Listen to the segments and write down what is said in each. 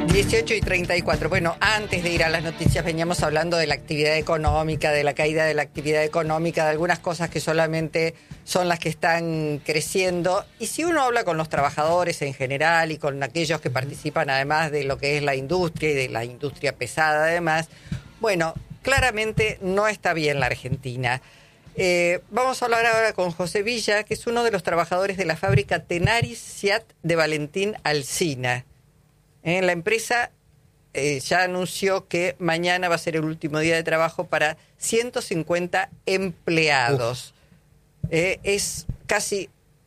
18:34. Bueno, antes de ir a las noticias veníamos hablando de la actividad económica, de la caída de la actividad económica, de algunas cosas que solamente son las que están creciendo. Y si uno habla con los trabajadores en general y con aquellos que participan además de lo que es la industria y de la industria pesada además, bueno, claramente no está bien la Argentina. Vamos a hablar ahora con José Villa, que es uno de los trabajadores de la fábrica Tenaris Seat de Valentín Alsina. La empresa ya anunció que mañana va a ser el último día de trabajo para 150 empleados. Es casi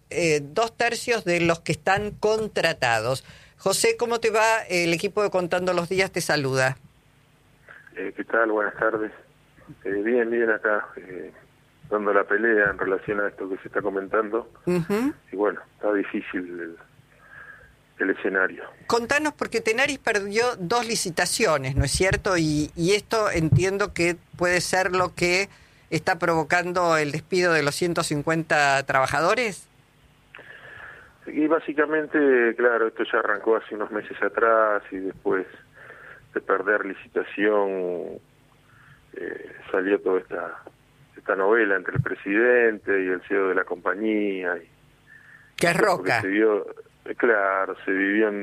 2/3 de los que están contratados. José, ¿cómo te va? El equipo de Contando los Días te saluda. ¿Qué tal? Buenas tardes. Bien acá, dando la pelea en relación a esto que se está comentando. Y bueno, está difícil el escenario. Contanos, porque Tenaris perdió 2 licitaciones, ¿no es cierto? Y esto entiendo que puede ser lo que está provocando el despido de los 150 trabajadores. Y básicamente, claro, esto ya arrancó hace unos meses atrás y después de perder licitación salió toda esta novela entre el presidente y el CEO de la compañía. ¿Qué es Roca? Se vio, claro, se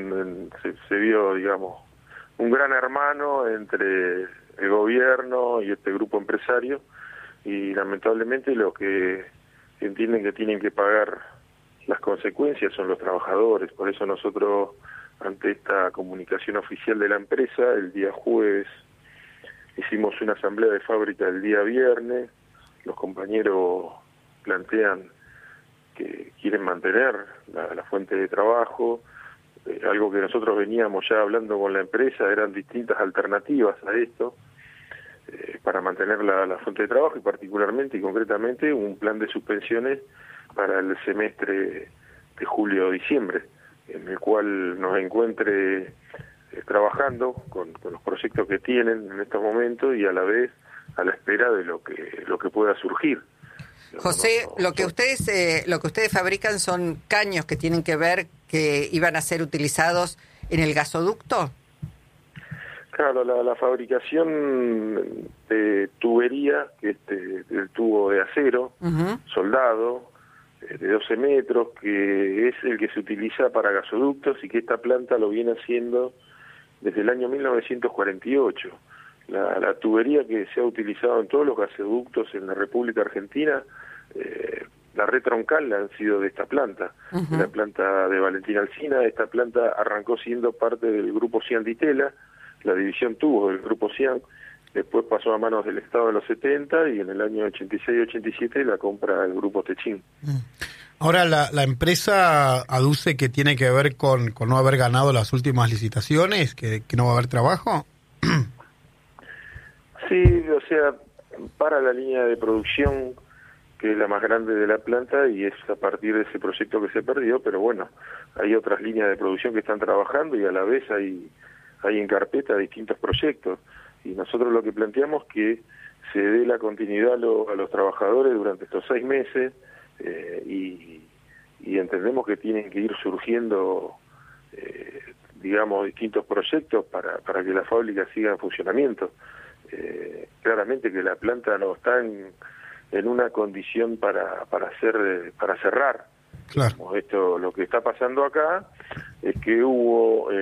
vio, digamos, un gran hermano entre el gobierno y este grupo empresario, y lamentablemente los que entienden que tienen que pagar las consecuencias son los trabajadores. Por eso nosotros, ante esta comunicación oficial de la empresa, el día jueves hicimos una asamblea de fábrica el día viernes. Los compañeros plantean que quieren mantener la fuente de trabajo, algo que nosotros veníamos ya hablando con la empresa, eran distintas alternativas a esto, para mantener la fuente de trabajo y particularmente y concretamente un plan de suspensiones para el semestre de julio-diciembre, en el cual nos encuentre trabajando con los proyectos que tienen en estos momentos y a la vez a la espera de lo que pueda surgir. José, lo que ustedes fabrican son caños que tienen que ver que iban a ser utilizados en el gasoducto. Claro, la fabricación de tubería, del tubo de acero, soldado, de 12 metros, que es el que se utiliza para gasoductos y que esta planta lo viene haciendo desde el año 1948. La tubería que se ha utilizado en todos los gasoductos en la República Argentina, la red troncal han sido de esta planta, la planta de Valentín Alsina. Esta planta arrancó siendo parte del grupo Cian Di Tella, la división tubo del grupo Cian, después pasó a manos del Estado en los 70 y en el año 86-87 la compra el grupo Techin. Ahora, la empresa aduce que tiene que ver con no haber ganado las últimas licitaciones, que no va a haber trabajo. Sí, o sea, para la línea de producción, que es la más grande de la planta, y es a partir de ese proyecto que se perdió, pero bueno, hay otras líneas de producción que están trabajando y a la vez hay en carpeta distintos proyectos. Y nosotros lo que planteamos es que se dé la continuidad a los trabajadores durante estos 6 meses, y entendemos que tienen que ir surgiendo, digamos, distintos proyectos para que la fábrica siga en funcionamiento. Claramente que la planta no está en una condición para cerrar. Claro. Esto, lo que está pasando acá es que hubo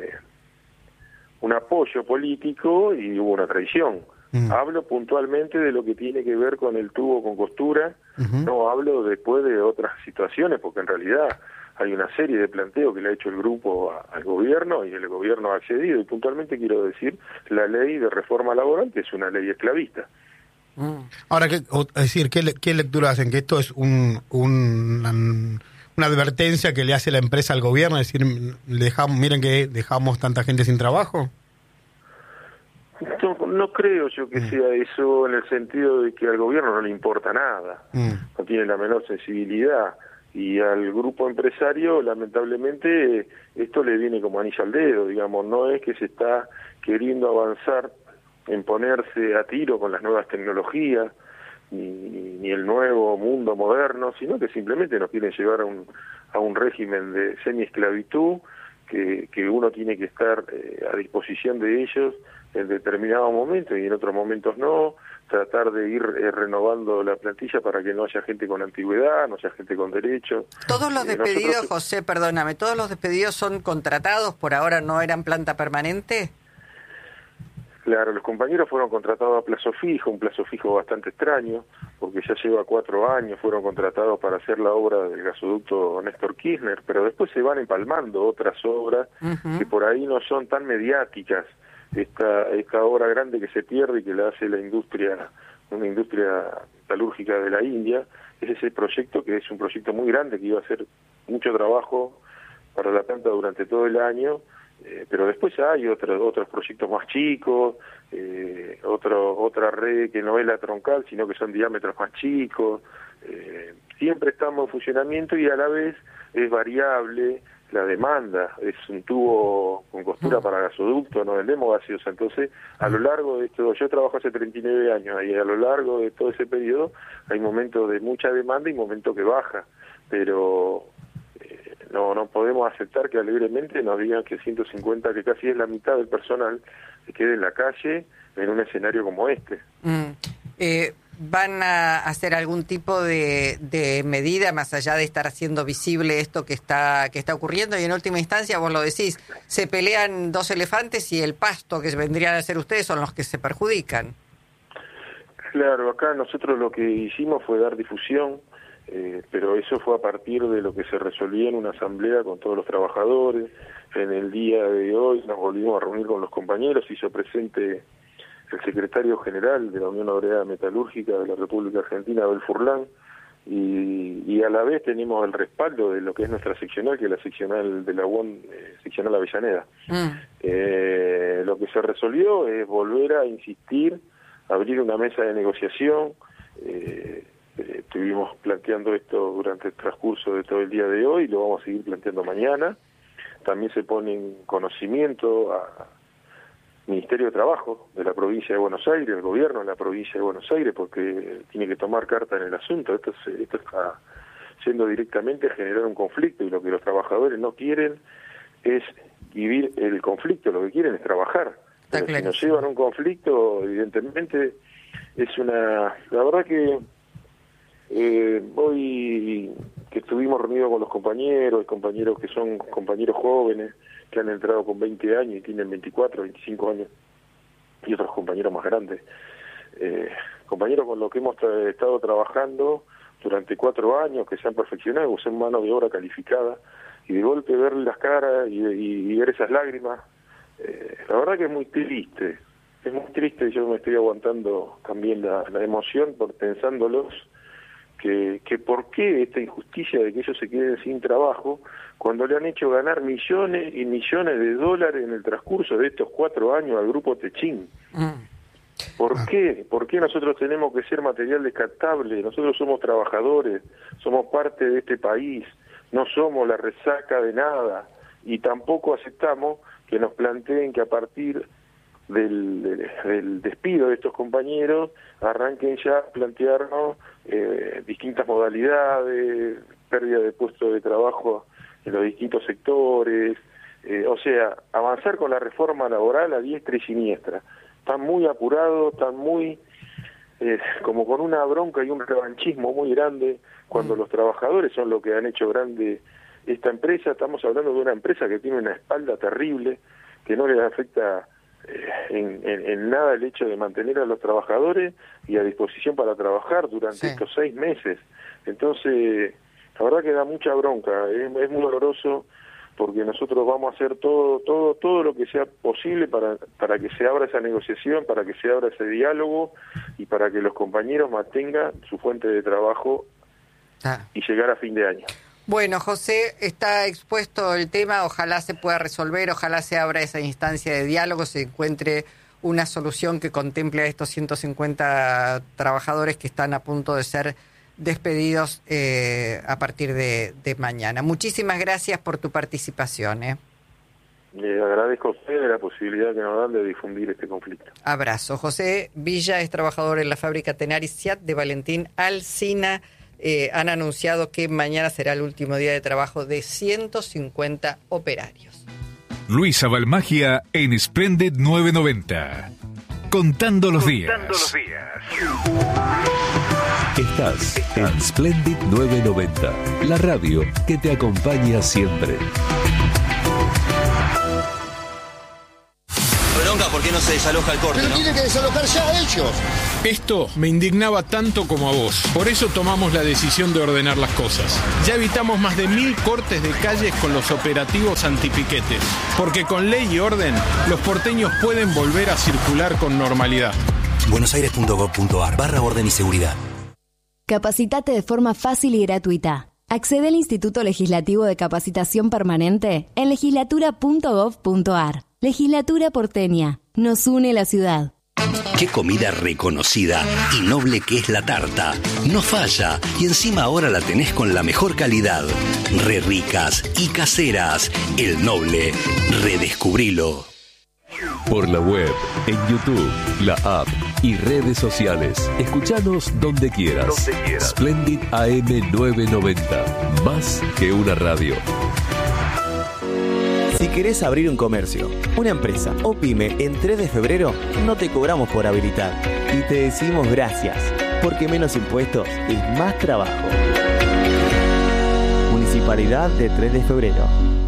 un apoyo político y hubo una traición. Hablo puntualmente de lo que tiene que ver con el tubo con costura, no hablo después de otras situaciones, porque en realidad hay una serie de planteos que le ha hecho el grupo al gobierno y el gobierno ha accedido, y puntualmente quiero decir la ley de reforma laboral, que es una ley esclavista. Ahora, ¿qué lectura hacen? ¿Que esto es una advertencia que le hace la empresa al gobierno? Es decir, miren que dejamos tanta gente sin trabajo. No creo yo que sea eso, en el sentido de que al gobierno no le importa nada, no tiene la menor sensibilidad, y al grupo empresario lamentablemente esto le viene como anillo al dedo, digamos. No es que se está queriendo avanzar en ponerse a tiro con las nuevas tecnologías ni el nuevo mundo moderno, sino que simplemente nos quieren llevar a un régimen de semi-esclavitud que uno tiene que estar a disposición de ellos en determinados momentos y en otros momentos no, tratar de ir renovando la plantilla para que no haya gente con antigüedad, no haya gente con derecho. Todos los despedidos, José, perdóname, ¿todos los despedidos son contratados? ¿Por ahora no eran planta permanente? Claro, los compañeros fueron contratados a plazo fijo, un plazo fijo bastante extraño, porque ya lleva 4 años, fueron contratados para hacer la obra del gasoducto Néstor Kirchner, pero después se van empalmando otras obras que por ahí no son tan mediáticas. Esta obra grande que se pierde y que la hace una industria metalúrgica de la India, es ese proyecto que es un proyecto muy grande que iba a hacer mucho trabajo para la planta durante todo el año, pero después hay otros proyectos más chicos, otra red que no es la troncal, sino que son diámetros más chicos. Siempre estamos en funcionamiento y a la vez es variable la demanda, es un tubo con costura para gasoducto, no vendemos gaseosa, entonces a lo largo de esto, yo trabajo hace 39 años y a lo largo de todo ese periodo hay momentos de mucha demanda y momentos que baja, pero no podemos aceptar que alegremente nos digan que 150, que casi es la mitad del personal, se quede en la calle en un escenario como este. ¿Van a hacer algún tipo de medida más allá de estar haciendo visible esto que está ocurriendo? Y en última instancia, vos lo decís, se pelean 2 elefantes y el pasto que vendrían a ser ustedes son los que se perjudican. Claro, acá nosotros lo que hicimos fue dar difusión, pero eso fue a partir de lo que se resolvía en una asamblea con todos los trabajadores. En el día de hoy nos volvimos a reunir con los compañeros, hizo presente el secretario general de la Unión Obrera Metalúrgica de la República Argentina, Abel Furlan, y a la vez tenemos el respaldo de lo que es nuestra seccional, que es la seccional de la UON, seccional Avellaneda. Lo que se resolvió es volver a insistir, abrir una mesa de negociación. Estuvimos planteando esto durante el transcurso de todo el día de hoy, lo vamos a seguir planteando mañana. También se pone en conocimiento a Ministerio de Trabajo de la provincia de Buenos Aires, el gobierno de la provincia de Buenos Aires, porque tiene que tomar carta en el asunto. Esto está yendo directamente a generar un conflicto, y lo que los trabajadores no quieren es vivir el conflicto, lo que quieren es trabajar. Pero si nos llevan a un conflicto, evidentemente es la verdad que hoy que estuvimos reunidos con los compañeros que son compañeros jóvenes, que han entrado con 20 años y tienen 24, 25 años, y otros compañeros más grandes. Compañeros con los que hemos estado trabajando durante 4 años, que se han perfeccionado, son mano de obra calificada, y de golpe ver las caras y ver esas lágrimas, la verdad que es muy triste, yo me estoy aguantando también la emoción pensándolos, que por qué esta injusticia de que ellos se queden sin trabajo cuando le han hecho ganar millones y millones de dólares en el transcurso de estos 4 años al grupo Techín. ¿Por qué? ¿Por qué nosotros tenemos que ser material descartable? Nosotros somos trabajadores, somos parte de este país, no somos la resaca de nada, y tampoco aceptamos que nos planteen que a partir del despido de estos compañeros arranquen ya a plantearnos distintas modalidades, pérdida de puestos de trabajo en los distintos sectores, o sea, avanzar con la reforma laboral a diestra y siniestra. Están muy apurados, están muy como con una bronca y un revanchismo muy grande, cuando los trabajadores son los que han hecho grande esta empresa. Estamos hablando de una empresa que tiene una espalda terrible, que no les afecta en nada el hecho de mantener a los trabajadores y a disposición para trabajar durante estos 6 meses. Entonces, la verdad que da mucha bronca, es muy doloroso, porque nosotros vamos a hacer todo lo que sea posible para que se abra esa negociación, para que se abra ese diálogo y para que los compañeros mantengan su fuente de trabajo y llegar a fin de año. Bueno, José, está expuesto el tema, ojalá se pueda resolver, ojalá se abra esa instancia de diálogo, se encuentre una solución que contemple a estos 150 trabajadores que están a punto de ser despedidos a partir de mañana. Muchísimas gracias por tu participación. Le agradezco a ustedes la posibilidad que nos dan de difundir este conflicto. Abrazo. José Villa es trabajador en la fábrica Tenaris Siat de Valentín Alsina. Han anunciado que mañana será el último día de trabajo de 150 operarios. Luisa Balmagia en Splendid 990. Contando los días. Estás en Splendid 990, la radio que te acompaña siempre. Bronca, ¿por qué no se desaloja el corte? Pero ¿no? tiene que desalojar ya ellos. Esto me indignaba tanto como a vos. Por eso tomamos la decisión de ordenar las cosas. Ya evitamos más de 1000 cortes de calles con los operativos antipiquetes. Porque con ley y orden, los porteños pueden volver a circular con normalidad. buenosaires.gov.ar/orden y seguridad. Capacitate de forma fácil y gratuita. Accede al Instituto Legislativo de Capacitación Permanente en legislatura.gov.ar. Legislatura porteña. Nos une la ciudad. Qué comida reconocida y noble que es la tarta. No falla, y encima ahora la tenés con la mejor calidad. Re ricas y caseras. El Noble. Redescubrilo. Por la web, en YouTube, la app y redes sociales. Escuchanos donde quieras. Splendid AM 990. Más que una radio. Si querés abrir un comercio, una empresa o pyme en 3 de febrero, no te cobramos por habilitar. Y te decimos gracias, porque menos impuestos es más trabajo. Municipalidad de 3 de febrero.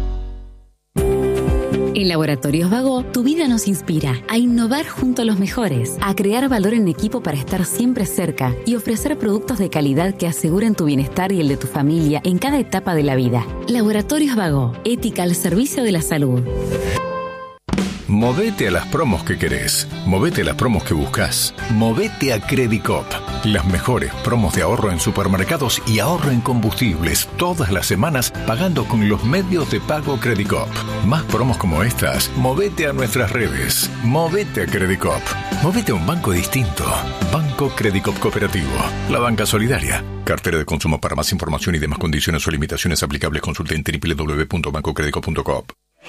En Laboratorios Vago, tu vida nos inspira a innovar junto a los mejores, a crear valor en equipo para estar siempre cerca y ofrecer productos de calidad que aseguren tu bienestar y el de tu familia en cada etapa de la vida. Laboratorios Vago, ética al servicio de la salud. Movete a las promos que querés. Movete a las promos que buscas. Movete a Credicop. Las mejores promos de ahorro en supermercados y ahorro en combustibles. Todas las semanas pagando con los medios de pago Credicop. Más promos como estas. Movete a nuestras redes. Movete a Credicop. Movete a un banco distinto. Banco Credicop Cooperativo. La banca solidaria. Cartera de consumo. Para más información y demás condiciones o limitaciones aplicables, consulte en www.bancocredico.coop.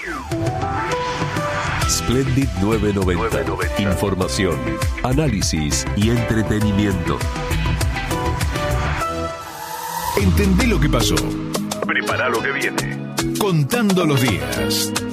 Splendid 990. Información, análisis y entretenimiento. Entendé lo que pasó. Prepara lo que viene. Contando los días.